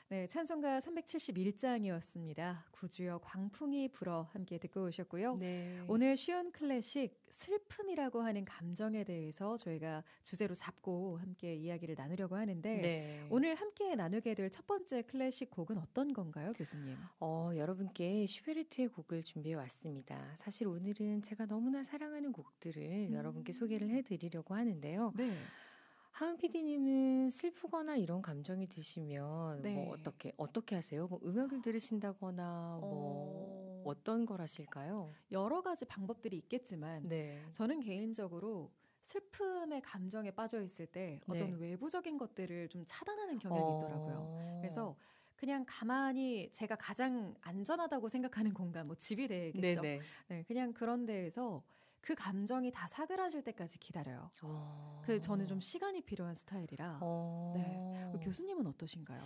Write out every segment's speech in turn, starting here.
네, 찬송가 371장이었습니다. 구주여 광풍이 불어 함께 듣고 오셨고요. 네. 오늘 쉬운 클래식 슬픔이라고 하는 감정에 대해서 저희가 주제로 잡고 함께 이야기를 나누려고 하는데 네. 오늘 함께 나누게 될 첫 번째 클래식 곡은 어떤 건가요, 교수님? 여러분께 슈베르트의 곡을 준비해 왔습니다. 사실 오늘은 제가 너무나 사랑하는 곡들을 여러분께 소개를 해드리려고 하는데요. 네. 하은 PD님은 슬프거나 이런 감정이 드시면 네. 뭐 어떻게 하세요? 뭐 음악을 들으신다거나 뭐 어떤 걸 하실까요? 여러 가지 방법들이 있겠지만 네. 저는 개인적으로 슬픔의 감정에 빠져 있을 때 어떤 네. 외부적인 것들을 좀 차단하는 경향이 있더라고요. 그래서 그냥 가만히 제가 가장 안전하다고 생각하는 공간, 뭐 집이 되겠죠. 네네. 네, 그냥 그런 데에서 그 감정이 다 사그라질 때까지 기다려요. 그래서 저는 좀 시간이 필요한 스타일이라. 네. 교수님은 어떠신가요?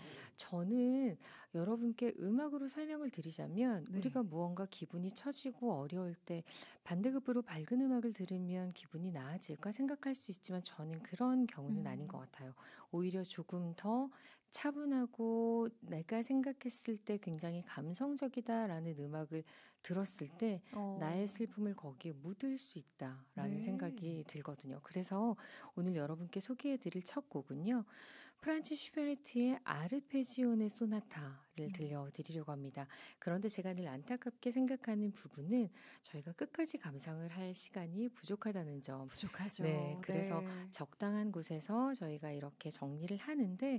저는 여러분께 음악으로 설명을 드리자면 네. 우리가 무언가 기분이 처지고 어려울 때 반대급부로 밝은 음악을 들으면 기분이 나아질까 생각할 수 있지만 저는 그런 경우는 아닌 것 같아요. 오히려 조금 더 차분하고 내가 생각했을 때 굉장히 감성적이다라는 음악을 들었을 때 나의 슬픔을 거기에 묻을 수 있다라는 네. 생각이 들거든요. 그래서 오늘 여러분께 소개해드릴 첫 곡은요. 프란츠 슈베르트의 아르페지오네 소나타를 들려드리려고 합니다. 그런데 제가 늘 안타깝게 생각하는 부분은 저희가 끝까지 감상을 할 시간이 부족하다는 점. 부족하죠. 네, 그래서 네. 적당한 곳에서 저희가 이렇게 정리를 하는데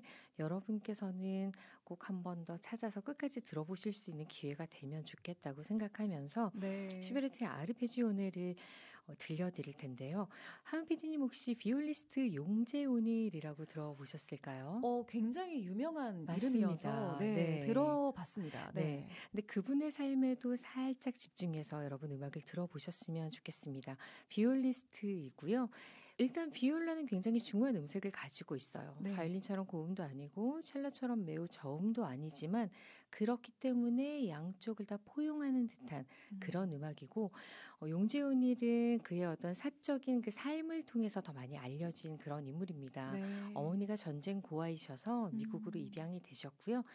여러분께서는 꼭 한 번 더 찾아서 끝까지 들어보실 수 있는 기회가 되면 좋겠다고 생각하면서 네. 슈베르트의 아르페지오네를 들려드릴 텐데요. 하은 PD님 혹시 비올리스트 용재오닐이라고 들어보셨을까요? 굉장히 유명한 맞습니다. 이름이어서 네. 들어봤습니다. 네. 네. 근데 그분의 삶에도 살짝 집중해서 여러분 음악을 들어보셨으면 좋겠습니다. 비올리스트이고요. 일단 비올라는 굉장히 중후한 음색을 가지고 있어요. 네. 바이올린처럼 고음도 아니고 첼로처럼 매우 저음도 아니지만 그렇기 때문에 양쪽을 다 포용하는 듯한 그런 음악이고 용재훈일은 그의 어떤 사적인 그 삶을 통해서 더 많이 알려진 그런 인물입니다. 네. 어머니가 전쟁 고아이셔서 미국으로 입양이 되셨고요.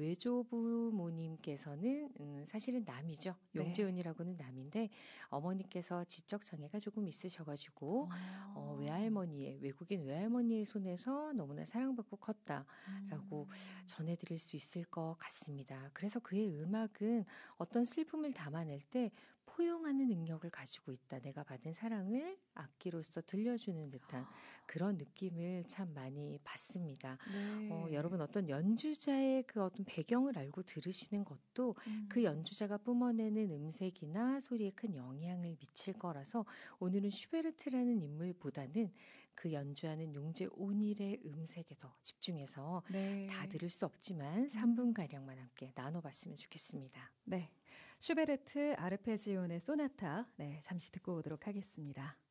외조부모님께서는 사실은 남이죠. 네. 용재훈이라고는 남인데 어머니께서 지적 장애가 조금 있으셔가지고 외국인 외할머니의 손에서 너무나 사랑받고 컸다라고 전해드릴 수 있을 것 같습니다. 그래서 그의 음악은 어떤 슬픔을 담아낼 때 포용하는 능력을 가지고 있다. 내가 받은 사랑을 악기로서 들려주는 듯한 그런 느낌을 참 많이 받습니다. 네. 여러분 어떤 연주자의 그 어떤 배경을 알고 들으시는 것도 그 연주자가 뿜어내는 음색이나 소리에 큰 영향을 미칠 거라서 오늘은 슈베르트라는 인물보다는 그 연주하는 용재 오닐의 음색에 더 집중해서 네. 다 들을 수 없지만 3분가량만 함께 나눠봤으면 좋겠습니다. 네. 슈베르트 아르페지오네 소나타. 네, 잠시 듣고 오도록 하겠습니다.